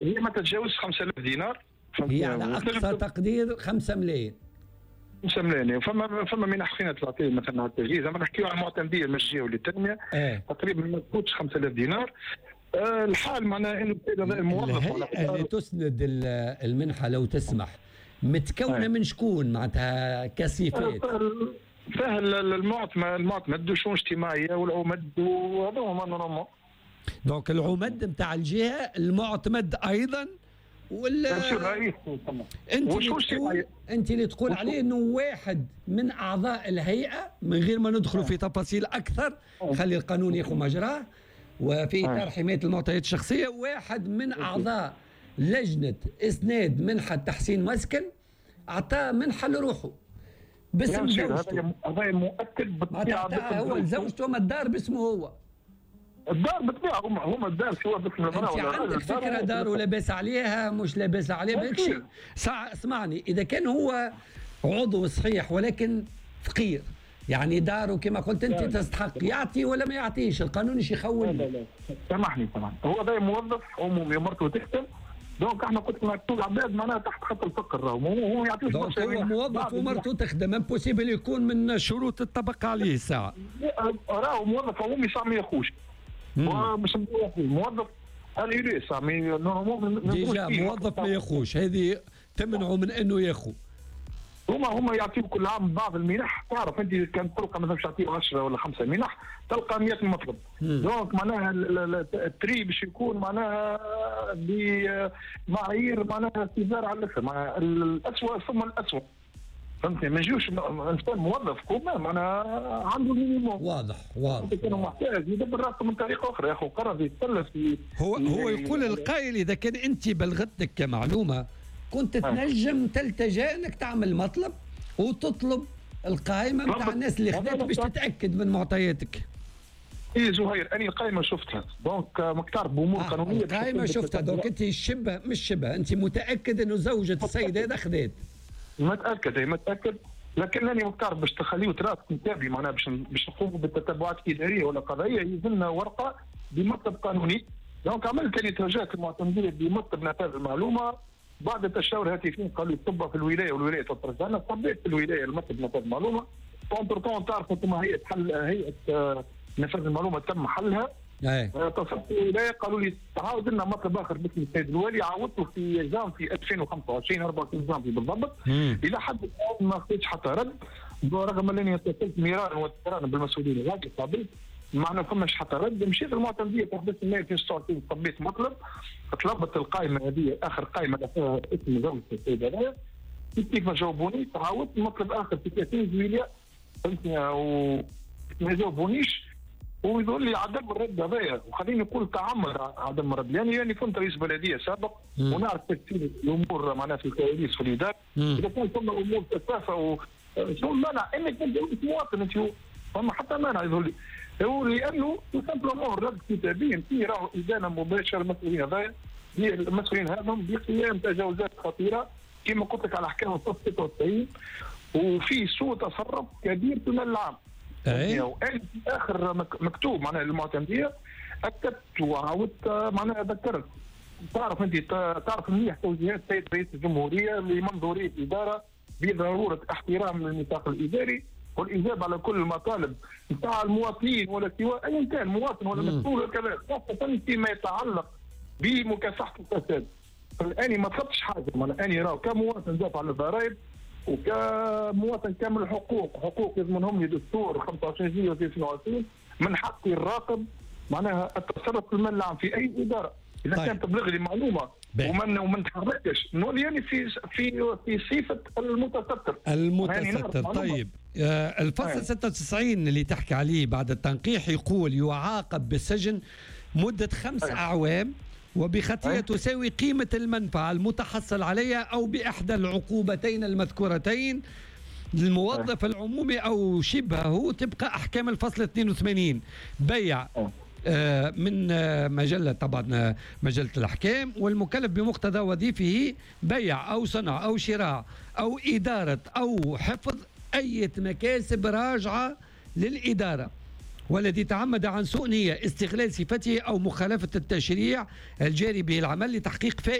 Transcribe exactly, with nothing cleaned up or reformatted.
هي ما تتجاوز خمسة آلاف دينار. هي على اقصى تقدير خمسة ملايين. خمسة ملايين. فما فما منح فينا تعطيه مثلا على التجهيز، اما نحكيو على المعتمديه المشجيه وللتنميه آه. تقريبا ما تفوتش خمسة آلاف دينار. آه الحال معناه انه الموظف الهيئه اللي تسند المنحه لو تسمح متكونه آه. من شكون معناتها كصفات؟ فيه المعتمد المعتمد وشؤون اجتماعيه والعمد وهذا هما نورمال. دونك العمد نتاع الجهه، المعتمد ايضا، ولا انت اللي تقول انت اللي تقول عليه انه واحد من اعضاء الهيئه، من غير ما ندخلوا في تفاصيل اكثر، خلي القانون ياخذ مجراه وفي اطار حمايه المعطيات الشخصيه، واحد من اعضاء لجنه اسناد منحه تحسين مسكن اعطاه منحه لروحه باسم زوجته. هذا مؤكد بالطبيعه، هو زوجته ما الدار باسمه هو. الدار بالطبيعه هم هم الدار سواء باسم المراه ولا انت عندك فكره داره لاباس عليها مش لاباس عليها ماك شيء. اسمعني، اذا كان هو عضو صحيح ولكن فقير، يعني داره كما قلت انت تستحق، يعطي ولا ما يعطيش؟ القانون ايش يخول؟ لا لا سامحني سامحني، هو ده موظف عمومي مرته تخدم، دونك احنا قلت مكتوب عباد معناها تحت خط الفقر، راهو هو ما يعطيش. دونك هو موظف ومرته تخدم، امبوسيبل يكون من شروط الطبقه عليه الساعه. راهو موظف عمومي صعب ما ياخوش. مش موظف اليري صعب ديجا موظف ما ياخوش، هذه تمنعه من انه ياخو. هما هما يعطيو كل عام بعض المنح، تعرف انت كان تلقى مثلا باش يعطيو عشرة ولا خمسة منح تلقى مئة مطلب. دونك معناها التري باش يكون معناها بمعايير معناها استزار على الاخر، معناها الاسوء ثم الاسوء. فهمتني؟ ما يجوش انسان موظف كوما معناها عنده مينيموم. واضح واضح. كان محتاج يدبر راسه من طريقه اخرى، ياخذ قرض يتسلف. هو هو يقول القائل اذا كان انت بلغتك كمعلومه كنت تنجم تلتجأ انك تعمل مطلب وتطلب القائمه نتاع الناس اللي خذت باش تتاكد من معطياتك. اي زهير انا القائمه شفتها، دونك ماك تعرف بامور آه قانونيه. القائمه شفتها، دونك انت شبه مش شبه انت متاكد انه زوجة السيد هذا خذت؟ متاكد اي متاكد، لكنني ماك تعرف باش تخليه تراسك متابعي معناها باش باش نقوموا بالتتبعات اداريه ولا قضائيه يلزمنا ورقه بمكتب قانوني. دونك عملت اني ترجعت المعتمديه بمكتب نفاذ المعلومه بعد التشاور هاتفين، قالوا لي طبها في الولايه والولايه تطرد. انا طبيت في الولايه المكتب نفاذ المعلومه، كونتر كون تعرف انتم هيئه حل هيئه آه نفاذ المعلومه تم حلها. اتصلت في الولايه قالوا لي تعاود لنا مطلب اخر باسم السيد الوالي، عاودته في جام في ألفين وخمسة وعشرين أربعة وعشرين جانفي بالضبط. الى حد الان ما خديتش حتى رد، رغم انني اتصلت مرارا وتكرارا بالمسؤولين الراجل قابلت معنا فماش حتى رد. مشيت المعتمديه تحدث المال في تسعة وتسعين طبيت مطلب، طلبت القائمه هذه اخر قائمه فيها اسم زوجة السيد هذايا، كيف ما جاوبوني تعاودت مطلب اخر في ثلاثين جويلية فهمتني وما جاوبونيش، ويقول لي عدم الرد هذايا. وخليني نقول تعمد عدم الرد، لاني يعني كنت رئيس بلديه سابق ونعرف تفسير الامور معناها في الكواليس في الاداره. اذا كان ثم امور تتافه شنو المانع انك انت مواطن انت فما حتى مانع يقول لي هو لانه سامبلومون الرد كتابيا فيه راهو ادانه مباشره. المسؤولين هذايا هي المسؤولين هذم بقيام تجاوزات خطيره كما قلت لك على احكام الصف ستة وتسعين، وفي سوء تصرف كبير طوال العام. اي وأنا في اخر مكتوب معناها المعتمديه اكدت وعاودت معناها ذكرت. تعرف انت تعرف منيح توجيهات السيد رئيس الجمهوريه لمنظوريه الاداره بضروره احترام الميثاق الاداري والاجابه على كل المطالب نتاع المواطنين ولا سواء ايا كان مواطن ولا مسؤول وكذا، خاصه فيما يتعلق بمكافحه الفساد. فالان ما طلبتش حاجه، انا اني راه كمواطن دافع على الضرائب وكمواطن كامل الحقوق، حقوق يضمنهم لي دستور خمسة وعشرين جويلية اثنين وعشرين، من حقي الراقب معناها التصرف في المال العام في اي اداره. اذا طيب. كان تبلغ لي معلومه ومن ومن تحركش نولي يعني في في في صفه المتستر المتستر. طيب آه الفصل أيه. ستة وتسعين اللي تحكي عليه بعد التنقيح يقول يعاقب بالسجن مده خمس أيه. اعوام وبخطيئة أيه؟ تساوي قيمة المنفعة المتحصل عليها أو بإحدى العقوبتين المذكورتين للموظف أيه؟ العمومي أو شبهه تبقى أحكام الفصل اثنين وثمانين. بيع أيه؟ آه من آه مجلة طبعا آه مجلة الأحكام، والمكلف بمقتضى وظيفه بيع أو صنع أو شراء أو إدارة أو حفظ أي مكاسب راجعة للإدارة، والذي تعمد عن سوء نية استغلال صفته أو مخالفة التشريع الجاري به العمل لتحقيق فائدة